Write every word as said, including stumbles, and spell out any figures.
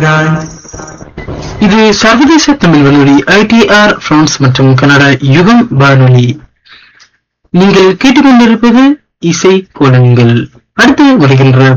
இது சர்வதேச தமிழ் வானொலி ஐ டி ஆர் பிரான்ஸ் மற்றும் கனடா யுகம் வானொலி. நீங்கள் கேட்டுக்கொண்டிருப்பது இசை கோலங்கள். அடுத்து வருகின்ற